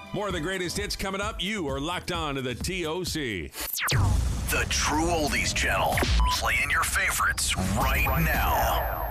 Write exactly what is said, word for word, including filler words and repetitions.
More of the greatest hits coming up. You are locked on to the T O C. The True Oldies Channel. Playing your favorites right now.